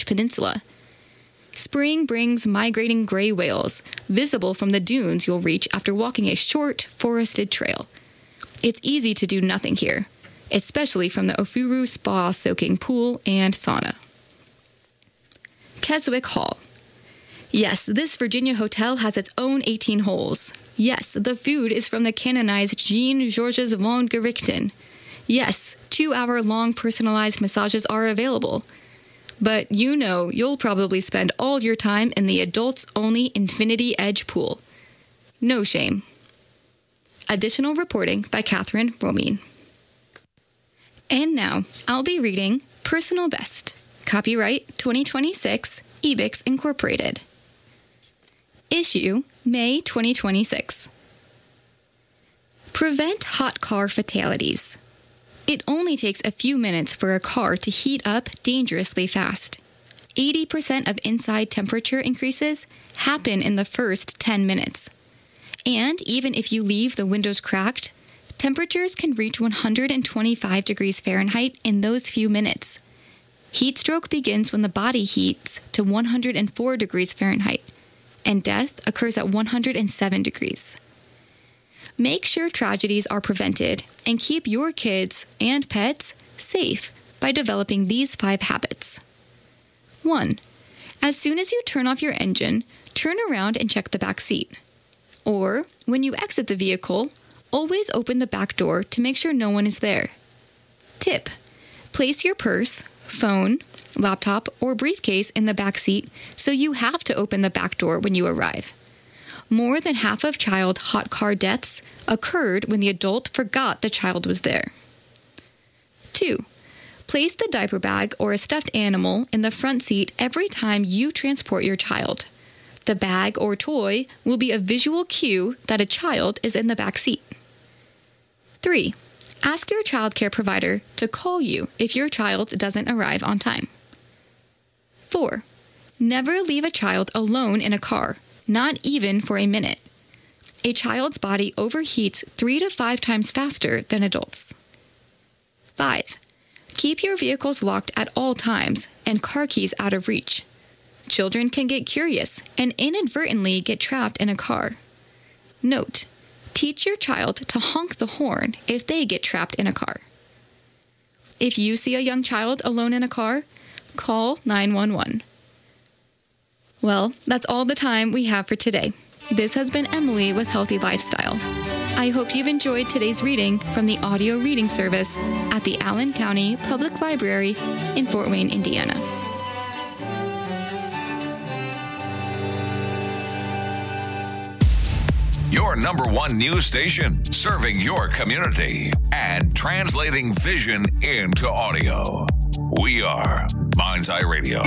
Peninsula. Spring brings migrating gray whales, visible from the dunes you'll reach after walking a short, forested trail. It's easy to do nothing here, especially from the Ofuru Spa soaking pool and sauna. Keswick Hall. Yes, this Virginia hotel has its own 18 holes. Yes, the food is from the canonized Jean-Georges von Gerichten. Yes, 2-hour-long personalized massages are available. But you know you'll probably spend all your time in the adults-only Infinity Edge pool. No shame. Additional reporting by Catherine Romine. And now, I'll be reading Personal Best. Copyright 2026, Ebix Incorporated. Issue May 2026. Prevent hot car fatalities. It only takes a few minutes for a car to heat up dangerously fast. 80% of inside temperature increases happen in the first 10 minutes. And even if you leave the windows cracked, temperatures can reach 125 degrees Fahrenheit in those few minutes. Heat stroke begins when the body heats to 104 degrees Fahrenheit, and death occurs at 107 degrees. Make sure tragedies are prevented and keep your kids and pets safe by developing these 5 habits. 1. As soon as you turn off your engine, turn around and check the back seat. Or, when you exit the vehicle, always open the back door to make sure no one is there. Tip: place your purse, phone, laptop, or briefcase in the back seat so you have to open the back door when you arrive. More than half of child hot car deaths occurred when the adult forgot the child was there. 2. Place the diaper bag or a stuffed animal in the front seat every time you transport your child. The bag or toy will be a visual cue that a child is in the back seat. 3. Ask your child care provider to call you if your child doesn't arrive on time. 4. Never leave a child alone in a car, not even for a minute. A child's body overheats 3 to 5 times faster than adults. 5. Keep your vehicles locked at all times and car keys out of reach. Children can get curious and inadvertently get trapped in a car. Note: teach your child to honk the horn if they get trapped in a car. If you see a young child alone in a car, call 911. Well, that's all the time we have for today. This has been Emily with Healthy Lifestyle. I hope you've enjoyed today's reading from the audio reading service at the Allen County Public Library in Fort Wayne, Indiana. Your number one news station, serving your community and translating vision into audio. We are Mind's Eye Radio.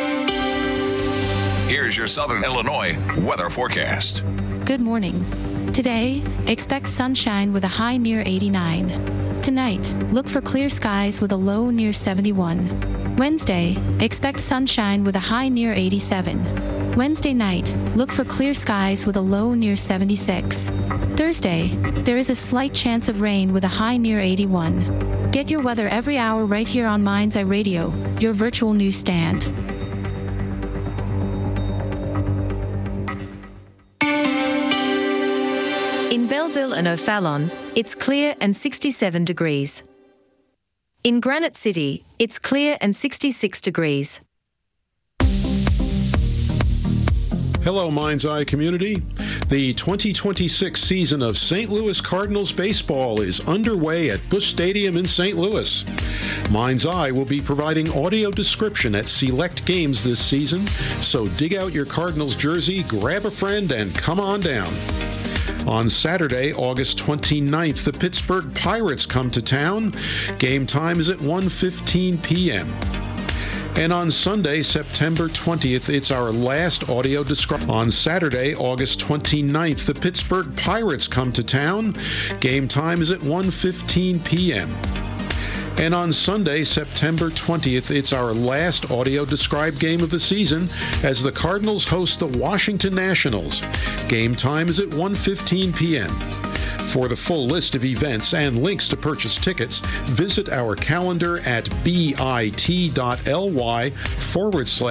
Here's your Southern Illinois weather forecast. Good morning. Today, expect sunshine with a high near 89. Tonight, look for clear skies with a low near 71. Wednesday, expect sunshine with a high near 87. Wednesday night, look for clear skies with a low near 76. Thursday, there is a slight chance of rain with a high near 81. Get your weather every hour right here on Mind's Eye Radio, your virtual newsstand. In Belleville and O'Fallon, it's clear and 67 degrees. In Granite City, it's clear and 66 degrees. Hello, Mind's Eye community. The 2026 season of St. Louis Cardinals baseball is underway at Busch Stadium in St. Louis. Mind's Eye will be providing audio description at select games this season, so dig out your Cardinals jersey, grab a friend, and come on down. On Saturday, August 29th, the Pittsburgh Pirates come to town. Game time is at 1:15 p.m. And on Sunday, September 20th, it's our last audio description. On Saturday, August 29th, the Pittsburgh Pirates come to town. Game time is at 1:15 p.m. And on Sunday, September 20th, it's our last audio described game of the season as the Cardinals host the Washington Nationals. Game time is at 1:15 p.m. For the full list of events and links to purchase tickets, visit our calendar at bit.ly/.